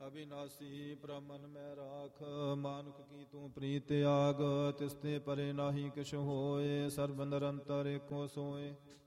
ਅਬਿਨਾਸੀ ਪ੍ਰਮਨ ਮੈਂ ਰਾਖ, ਮਾਨੁਖ ਕੀ ਤੂੰ ਪ੍ਰੀਤ ਤਿਆਗ, ਤਿਸਤੇ ਪਰੇ ਨਾਹੀ ਕਿਛ ਹੋਏ, ਸਰਬ ਨਿਰੰਤਰ ਏਕੋ ਸੋਏ।